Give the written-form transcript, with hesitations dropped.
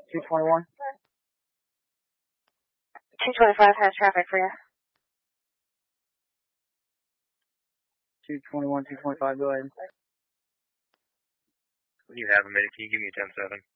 221. 225 has traffic for you. 221, 225, go ahead. You have a minute. Can you give me a 10-7?